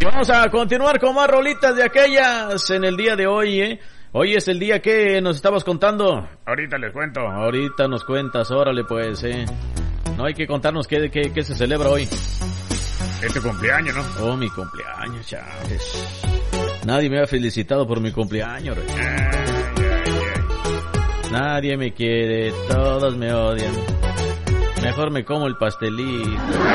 vamos a continuar con más rolitas de aquellas en el día de hoy, ¿eh? Hoy es el día que nos estabas contando. Ahorita les cuento. Ahorita nos cuentas, órale pues, No hay que contarnos qué se celebra hoy. Es tu cumpleaños, ¿no? Oh, mi cumpleaños, Chávez. Nadie me ha felicitado por mi cumpleaños, rey. Nadie me quiere, todos me odian. Mejor me como el pastelito.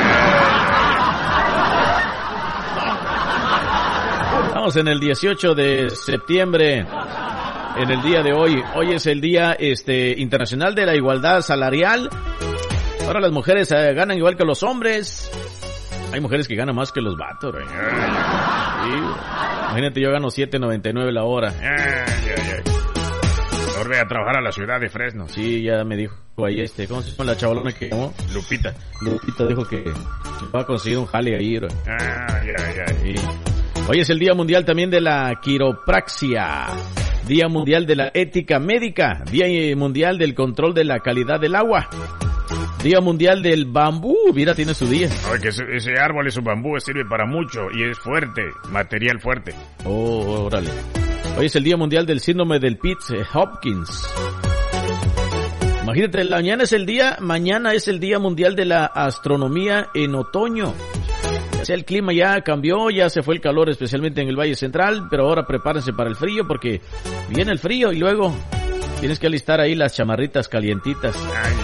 Estamos en el 18 de septiembre. En el día de hoy. Hoy es el día internacional de la igualdad salarial. Ahora las mujeres ganan igual que los hombres. Hay mujeres que ganan más que los vatos, rey. Sí. Imagínate, yo gano $7.99 la hora. Ahora voy a trabajar a la ciudad de Fresno. Sí, ya me dijo ahí ¿cómo se llama la chavalona que llamó? Lupita dijo que va a conseguir un jale ahí, rey. Sí. Hoy es el Día Mundial también de la Quiropraxia. Día Mundial de la Ética Médica. Día Mundial del Control de la Calidad del Agua. Día Mundial del Bambú. Mira, tiene su día. Oye, que ese árbol, ese bambú, sirve para mucho y es fuerte, material fuerte. Oh, órale. Hoy es el Día Mundial del Síndrome del Pitt-Hopkins. Imagínate, mañana es el Día Mundial de la Astronomía en otoño. Ya sea el clima ya cambió, ya se fue el calor, especialmente en el Valle Central, pero ahora prepárense para el frío porque viene el frío y luego tienes que alistar ahí las chamarritas calientitas.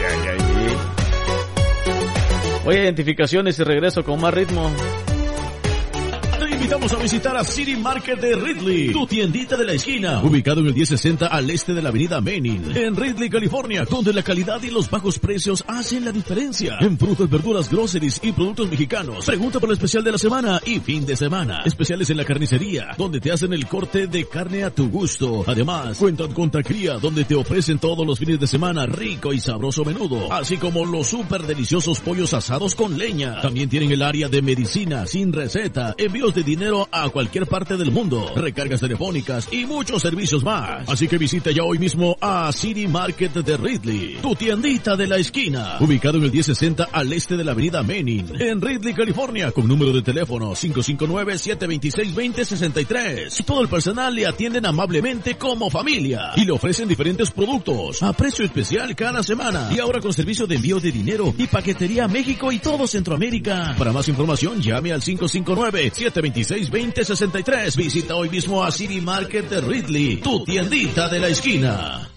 Voy a identificaciones y regreso con más ritmo. Te invitamos a visitar a City Market de Ridley, tu tiendita de la esquina, ubicado en el 1060 al este de la avenida Menin, en Ridley, California, donde la calidad y los bajos precios hacen la diferencia. En frutas, verduras, groceries y productos mexicanos. Pregunta por el especial de la semana y fin de semana. Especiales en la carnicería, donde te hacen el corte de carne a tu gusto. Además, cuentan con taquería, donde te ofrecen todos los fines de semana rico y sabroso menudo, así como los súper deliciosos pollos asados con leña. También tienen el área de medicina sin receta, envíos de dinero a cualquier parte del mundo, recargas telefónicas y muchos servicios más. Así que visita ya hoy mismo a City Market de Ridley, tu tiendita de la esquina, ubicado en el 1060 al este de la avenida Menin, en Ridley, California, con número de teléfono 559-726-2063. Todo el personal le atienden amablemente como familia y le ofrecen diferentes productos a precio especial cada semana, y ahora con servicio de envío de dinero y paquetería a México y todo Centroamérica. Para más información llame al 559-726-2063. Visita hoy mismo a City Market de Ridley, tu tiendita de la esquina.